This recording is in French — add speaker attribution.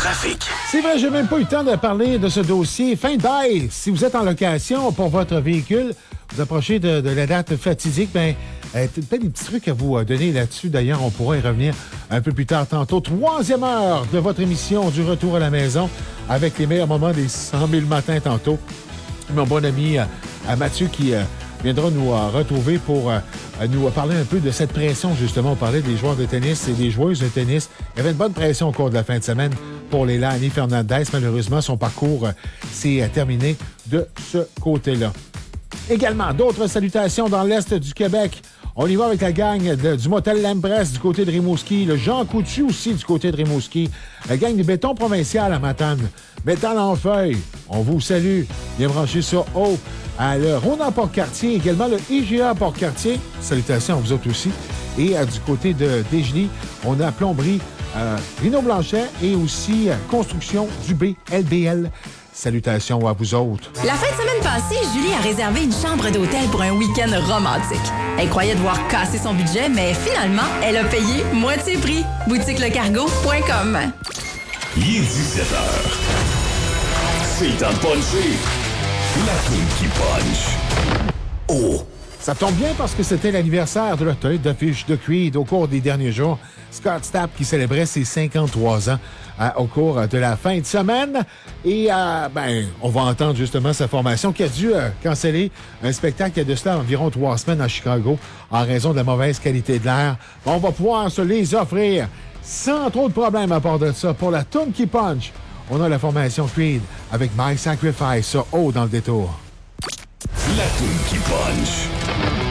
Speaker 1: trafic.
Speaker 2: C'est vrai, j'ai même pas eu le temps de parler de ce dossier. Fin de bail, si vous êtes en location pour votre véhicule, vous approchez de la date fatidique, peut-être des petits trucs à vous donner là-dessus. D'ailleurs, on pourra y revenir un peu plus tard tantôt. 3e heure de votre émission du Retour à la maison avec les meilleurs moments des 100 000 matins tantôt. Mon bon ami Mathieu qui viendra nous retrouver pour nous parler un peu de cette pression, justement. On parlait des joueurs de tennis et des joueuses de tennis. Il y avait une bonne pression au cours de la fin de semaine pour Leilani Fernandez. Malheureusement, son parcours s'est terminé de ce côté-là. Également, d'autres salutations dans l'Est du Québec. On y va avec la gang du motel L'Empress du côté de Rimouski. Le Jean Coutu aussi du côté de Rimouski. La gang du béton provincial à Matane. Métal en feuille. On vous salue. Bien branché sur O. À le Rona Port-Cartier, également le IGA Port-Cartier. Salutations à vous autres aussi. Et du côté de Desjely, on a plomberie Rino Blanchet et aussi construction Dubé LBL. Salutations à vous autres.
Speaker 3: La fin de semaine passée, Julie a réservé une chambre d'hôtel pour un week-end romantique. Elle croyait devoir casser son budget, mais finalement, elle a payé moitié prix. BoutiqueLeCargo.com.
Speaker 1: Il est 17h. C'est le temps de puncher. La toune qui punch. Oh!
Speaker 2: Ça tombe bien parce que c'était l'anniversaire de la tête d'affiche de Creed au cours des derniers jours. Scott Stapp qui célébrait ses 53 ans au cours de la fin de semaine. Et on va entendre justement sa formation qui a dû canceller un spectacle il y a de cela environ 3 semaines à Chicago en raison de la mauvaise qualité de l'air. On va pouvoir se les offrir sans trop de problèmes à part de ça. Pour la toune qui punch, on a la formation Creed avec My Sacrifice sur O dans le détour.
Speaker 1: La toune qui punch.